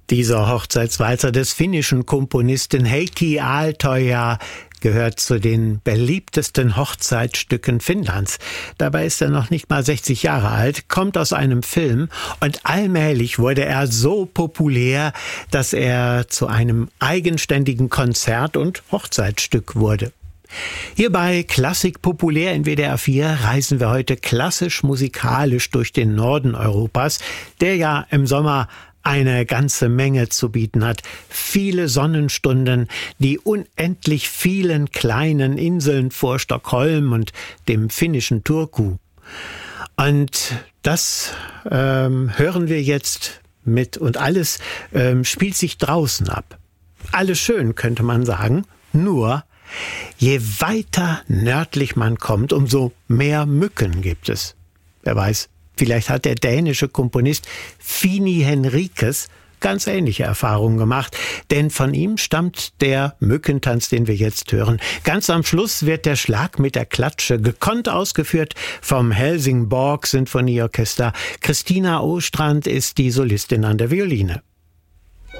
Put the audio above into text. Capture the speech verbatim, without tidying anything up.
Dieser Hochzeitswalzer des finnischen Komponisten Heikki Aaltoja gehört zu den beliebtesten Hochzeitsstücken Finnlands. Dabei ist er noch nicht mal sechzig Jahre alt, kommt aus einem Film und allmählich wurde er so populär, dass er zu einem eigenständigen Konzert- und Hochzeitsstück wurde. Hier bei Klassik populär in W D R vier reisen wir heute klassisch-musikalisch durch den Norden Europas, der ja im Sommer eine ganze Menge zu bieten hat. Viele Sonnenstunden, die unendlich vielen kleinen Inseln vor Stockholm und dem finnischen Turku. Und das ähm, hören wir jetzt mit und alles ähm, spielt sich draußen ab. Alles schön, könnte man sagen, nur je weiter nördlich man kommt, umso mehr Mücken gibt es. Wer weiß, vielleicht hat der dänische Komponist Fini Henriques ganz ähnliche Erfahrungen gemacht, denn von ihm stammt der Mückentanz, den wir jetzt hören. Ganz am Schluss wird der Schlag mit der Klatsche gekonnt ausgeführt vom Helsingborg Sinfonieorchester. Christina Ostrand ist die Solistin an der Violine.